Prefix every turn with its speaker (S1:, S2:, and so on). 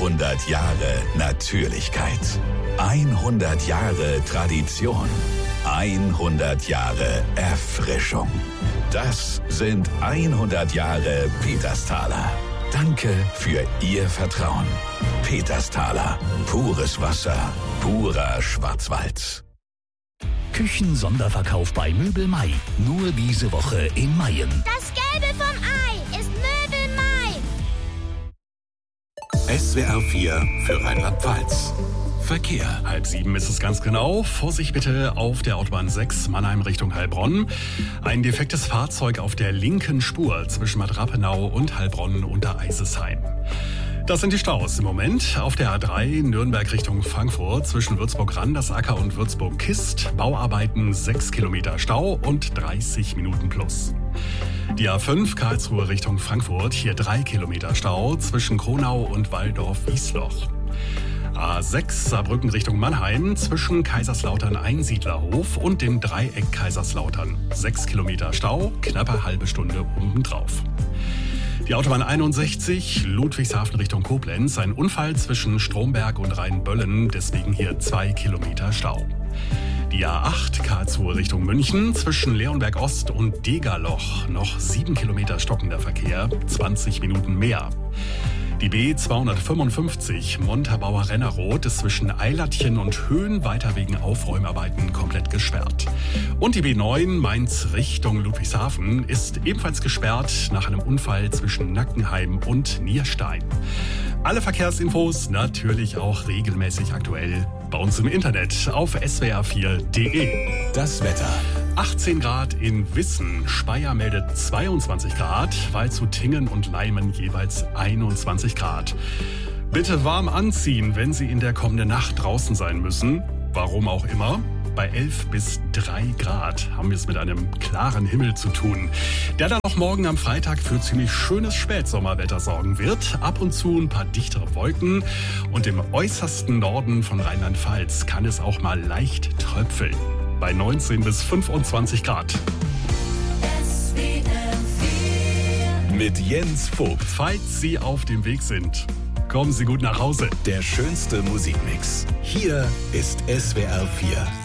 S1: 100 Jahre Natürlichkeit. 100 Jahre Tradition. 100 Jahre Erfrischung. Das sind 100 Jahre Petersthaler. Danke für Ihr Vertrauen. Petersthaler. Pures Wasser. Purer Schwarzwald.
S2: Küchen-Sonderverkauf bei Möbel Mai. Nur diese Woche in Mayen.
S3: Das Gelbe vom Ei ist Möbel Mai.
S1: SWR 4 für Rheinland-Pfalz. Verkehr.
S4: 6:30 ist es ganz genau. Vorsicht bitte auf der Autobahn 6 Mannheim Richtung Heilbronn. Ein defektes Fahrzeug auf der linken Spur zwischen Bad Rappenau und Heilbronn unter Eisesheim. Das sind die Staus im Moment. Auf der A3 Nürnberg Richtung Frankfurt zwischen Würzburg-Randersacker und Würzburg-Kist. Bauarbeiten 6 Kilometer Stau und 30 Minuten plus. Die A5 Karlsruhe Richtung Frankfurt. Hier 3 Kilometer Stau zwischen Kronau und Walldorf-Wiesloch. A6 Saarbrücken Richtung Mannheim zwischen Kaiserslautern-Einsiedlerhof und dem Dreieck Kaiserslautern. 6 Kilometer Stau, knappe halbe Stunde obendrauf. Die Autobahn 61 Ludwigshafen Richtung Koblenz. Ein Unfall zwischen Stromberg und Rheinböllen, deswegen hier 2 Kilometer Stau. Die A8 Karlsruhe Richtung München zwischen Leonberg Ost und Degerloch. Noch 7 Kilometer stockender Verkehr, 20 Minuten mehr. Die B255 Montabaur-Rennerroth ist zwischen Eilertchen und Höhen weiter wegen Aufräumarbeiten komplett gesperrt. Und die B9 Mainz Richtung Ludwigshafen ist ebenfalls gesperrt nach einem Unfall zwischen Nackenheim und Nierstein. Alle Verkehrsinfos natürlich auch regelmäßig aktuell bei uns im Internet auf swr4.de.
S1: Das Wetter.
S4: 18 Grad in Wissen, Speyer meldet 22 Grad, Waldshut-Tiengen und Leimen jeweils 21 Grad. Bitte warm anziehen, wenn Sie in der kommenden Nacht draußen sein müssen, warum auch immer. Bei 11 bis 3 Grad haben wir es mit einem klaren Himmel zu tun, der dann auch morgen am Freitag für ziemlich schönes Spätsommerwetter sorgen wird. Ab und zu ein paar dichtere Wolken und im äußersten Norden von Rheinland-Pfalz kann es auch mal leicht tröpfeln. Bei 19 bis 25 Grad.
S1: Mit Jens Vogt.
S4: Falls Sie auf dem Weg sind, kommen Sie gut nach Hause.
S1: Der schönste Musikmix. Hier ist SWR 4.